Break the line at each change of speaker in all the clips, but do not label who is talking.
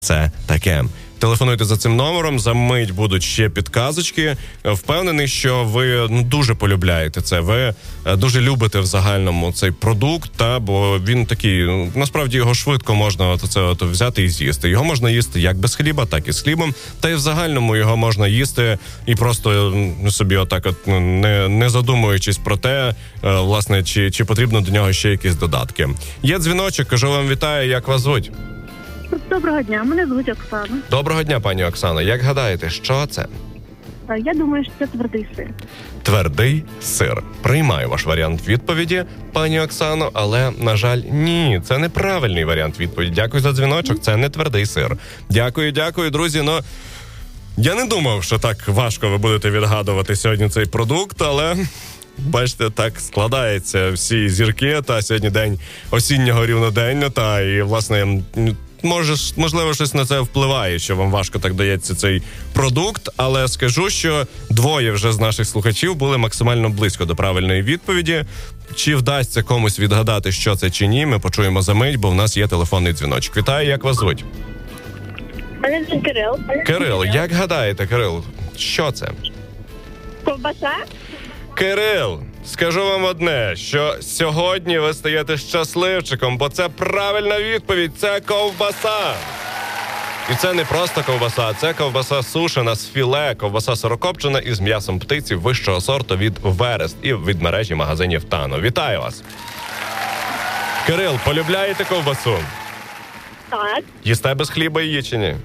це таке. Телефонуйте за цим номером, за мить будуть ще підказочки. Впевнений, що ви дуже полюбляєте це. Ви дуже любите в загальному цей продукт, бо він такий, насправді його швидко можна взяти і з'їсти. Його можна їсти як без хліба, так і з хлібом. Та й в загальному його можна їсти і просто собі не задумуючись про те, власне, чи потрібно до нього ще якісь додатки. Є дзвіночок, кажу вам вітаю, як вас звуть?
Доброго дня, мене звуть Оксана.
Доброго дня, пані Оксана. Як гадаєте, що це?
Я думаю, що це твердий сир.
Твердий сир. Приймаю ваш варіант відповіді, пані Оксано, але, на жаль, ні, це неправильний варіант відповіді. Дякую за дзвіночок, це не твердий сир. Дякую, друзі, я не думав, що так важко ви будете відгадувати сьогодні цей продукт, але... Бачите, так складається всі зірки, та сьогодні день осіннього рівнодення, і, власне, можливо, щось на це впливає, що вам важко так дається цей продукт, але скажу, що двоє вже з наших слухачів були максимально близько до правильної відповіді. Чи вдасться комусь відгадати, що це чи ні, ми почуємо за мить, бо в нас є телефонний дзвіночок. Вітаю, як вас звуть?
Мене звуть Кирил.
Кирил, як гадаєте, Кирил, що це?
Ковбаса?
Кирил, скажу вам одне, що сьогодні ви стаєте щасливчиком, бо це правильна відповідь, це ковбаса. І це не просто ковбаса, це ковбаса сушена з філе, ковбаса сирокопчена із м'ясом птиці вищого сорту від Верест і від мережі магазинів Тано. Вітаю вас. Кирил, полюбляєте ковбасу?
Так.
Їсте без хліба її чи ні?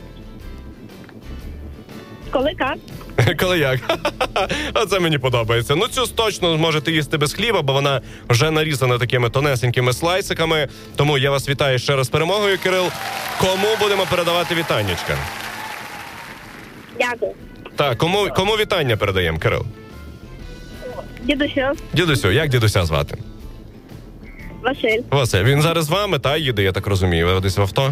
Коли як?
Коли як? Оце мені подобається. Цю точно зможете їсти без хліба, бо вона вже нарізана такими тонесенькими слайсиками. Тому я вас вітаю ще раз з перемогою, Кирил. Кому будемо передавати вітаннячка?
Дякую.
Так, кому вітання передаємо, Кирил?
Дідусю.
Дідусю, як дідуся звати?
Василь.
Василь, він зараз з вами, їде, я так розумію. Ви десь в авто?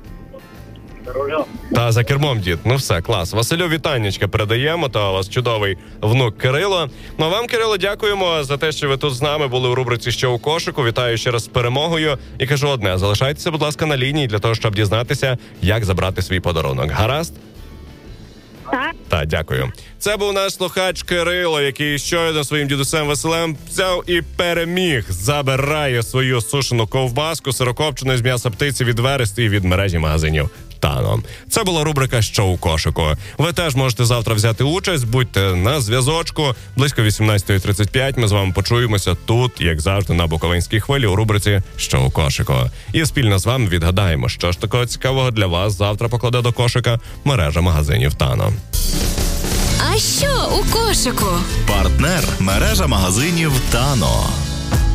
За кермом, дід. Все, клас. Василю вітаннячка передаємо, у вас чудовий внук Кирило. А вам, Кирило, дякуємо за те, що ви тут з нами були у рубриці «Що у кошику». Вітаю ще раз з перемогою. І кажу одне, залишайтеся, будь ласка, на лінії для того, щоб дізнатися, як забрати свій подарунок. Гаразд? Так, дякую. Це був наш слухач Кирило, який щойно своїм дідусем Василем взяв і переміг. Забирає свою сушену ковбаску, сирокопчену з м'яса птиці від Верест і від мережі магазинів Тано. Це була рубрика «Що у кошику». Ви теж можете завтра взяти участь, будьте на зв'язочку. Близько 18:35 ми з вами почуємося тут, як завжди, на Буковинській хвилі у рубриці «Що у кошику». І спільно з вами відгадаємо, що ж такого цікавого для вас завтра покладе до кошика мережа магазинів Тано.
А що у кошику?
Партнер – мережа магазинів Тано.